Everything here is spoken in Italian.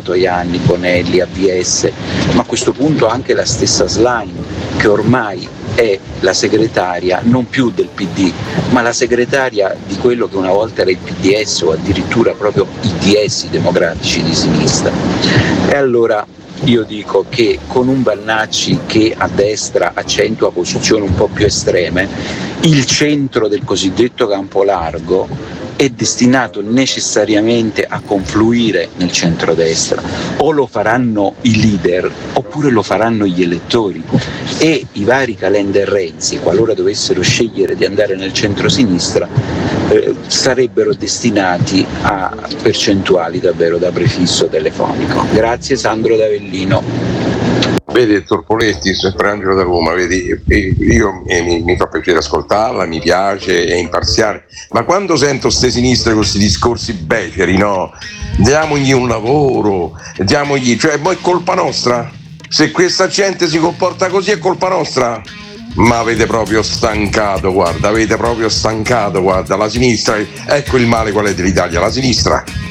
Tajani, Bonelli, AVS, ma a questo punto anche la stessa Schlein, che ormai è la segretaria non più del PD, ma la segretaria di quello che una volta era il PDS o addirittura proprio i DS, i democratici di sinistra. E allora io dico che con un Vannacci che a destra accentua posizioni un po' più estreme, il centro del cosiddetto campo largo è destinato necessariamente a confluire nel centrodestra. O lo faranno i leader oppure lo faranno gli elettori, e i vari Calenda e Renzi, qualora dovessero scegliere di andare nel centro-sinistra, sarebbero destinati a percentuali davvero da prefisso telefonico. Grazie Sandro D'Avellino. Vedi dottor Poletti, sempre Angelo da Roma, vedi, io mi fa piacere ascoltarla, mi piace, è imparziale, ma quando sento ste sinistre con questi discorsi beceri, no? Diamogli un lavoro, cioè poi è colpa nostra? Se questa gente si comporta così è colpa nostra? Ma avete proprio stancato, guarda, la sinistra, ecco il male qual è dell'Italia, la sinistra